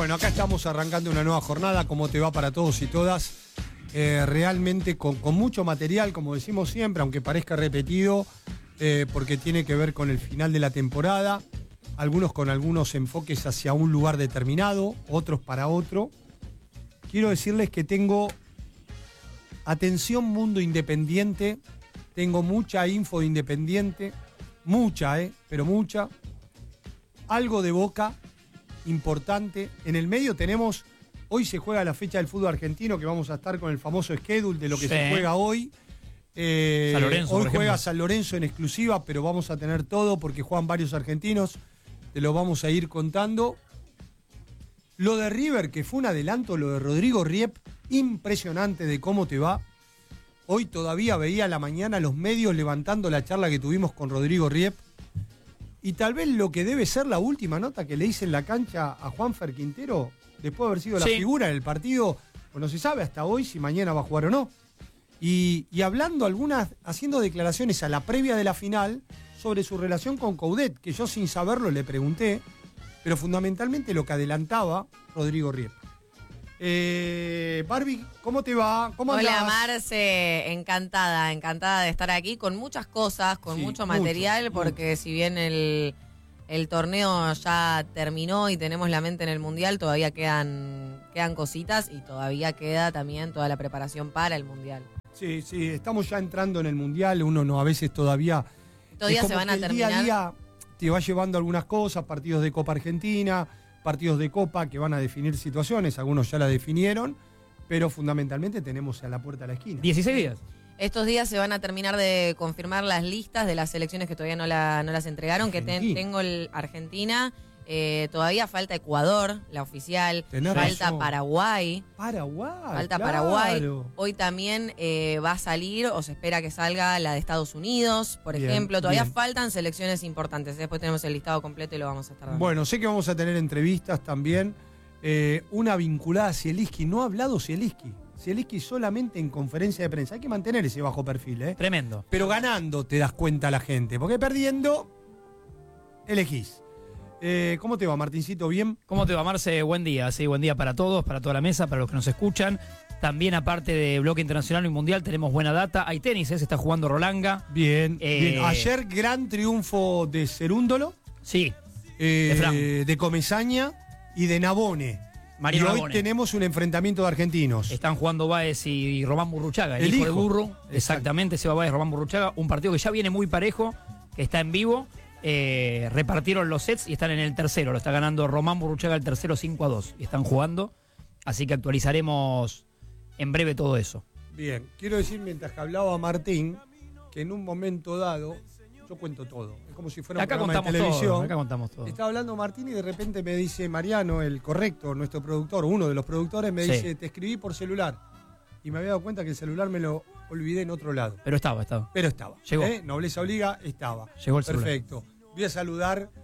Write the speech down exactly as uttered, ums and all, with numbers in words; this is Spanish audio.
Bueno, acá estamos arrancando una nueva jornada, como te va para todos y todas, eh, realmente con, con mucho material, como decimos siempre, aunque parezca repetido, eh, porque tiene que ver con el final de la temporada, algunos con algunos enfoques hacia un lugar determinado, otros para otro. Quiero decirles que tengo, atención Mundo Independiente, tengo mucha info de Independiente, mucha, eh, pero mucha, algo de Boca, importante. En el medio tenemos, hoy se juega la fecha del fútbol argentino, que vamos a estar con el famoso schedule de lo que sí. se juega hoy. Eh, San Lorenzo, hoy juega San Lorenzo en exclusiva, pero vamos a tener todo porque juegan varios argentinos. Te lo vamos a ir contando. Lo de River, que fue un adelanto, lo de Rodrigo Riep, impresionante de cómo te va. Hoy todavía veía a la mañana los medios levantando la charla que tuvimos con Rodrigo Riep. Y tal vez lo que debe ser la última nota que le hice en la cancha a Juanfer Quintero, después de haber sido la sí. figura en el partido, pues no se sabe hasta hoy si mañana va a jugar o no. Y, y hablando algunas, haciendo declaraciones a la previa de la final sobre su relación con Coudet, que yo sin saberlo le pregunté, pero fundamentalmente lo que adelantaba Rodrigo Riep. Eh, Barbie, ¿cómo te va? ¿Cómo andás? Hola Marce, encantada, encantada de estar aquí con muchas cosas, con Sí, mucho material, mucho, porque mucho. si bien el, el torneo ya terminó y tenemos la mente en el Mundial, todavía quedan, quedan cositas y todavía queda también toda la preparación para el Mundial. Sí, sí, estamos ya entrando en el Mundial, uno no a veces todavía... Todavía es se como van que a el terminar. Día a día te va llevando algunas cosas, partidos de Copa Argentina, partidos de Copa que van a definir situaciones, algunos ya la definieron, pero fundamentalmente tenemos a la puerta a la esquina. dieciséis días. Estos días se van a terminar de confirmar las listas de las selecciones que todavía no, la, no las entregaron, que ten, tengo el Argentina, eh, todavía falta Ecuador, la oficial, Tenés falta razón. Paraguay. Paraguay. Falta claro. Paraguay. Hoy también eh, va a salir o se espera que salga la de Estados Unidos, por Bien, ejemplo. Todavía bien. faltan selecciones importantes. Después tenemos el listado completo y lo vamos a estar dando. Bueno, sé que vamos a tener entrevistas también. Eh, una vinculada a Zielinski. No ha hablado Zielinski. Zielinski solamente en conferencia de prensa. Hay que mantener ese bajo perfil, ¿eh? Tremendo. Pero ganando te das cuenta la gente. Porque perdiendo, elegís. Eh, ¿Cómo te va, Martincito? ¿Bien? ¿Cómo te va, Marce? Buen día. Sí, buen día para todos, para toda la mesa, para los que nos escuchan. También, aparte de bloque internacional y mundial, tenemos buena data. Hay tenis, ¿eh? Se está jugando Rolanga. Bien, Eh, bien. Ayer gran triunfo de Cerúndolo, Sí, eh, de Fran. de Comesaña y de Nabone. Mariano y hoy Nabone. tenemos un enfrentamiento de argentinos. Están jugando Báez y Román Burruchaga, el, El hijo, de hijo. Burro. Exacto. Exactamente, Seba Báez, Román Burruchaga. Un partido que ya viene muy parejo, que está en vivo. Eh, repartieron los sets y están en el tercero. Lo está ganando Román Burruchaga el tercero cinco a dos. Y están jugando. Así que actualizaremos en breve todo eso. Bien, quiero decir mientras que hablaba Martín, que en un momento dado, yo cuento todo. Es como si fuera un Acá programa de contamos televisión. todo. Acá contamos todo. Estaba hablando Martín y de repente me dice Mariano, el correcto, nuestro productor, uno de los productores, me Sí. dice, te escribí por celular. Y me había dado cuenta que el celular me lo olvidé en otro lado. Pero estaba, estaba. Pero estaba. Llegó. ¿eh? Nobleza obliga, estaba. Llegó el celular. Perfecto. Voy a saludar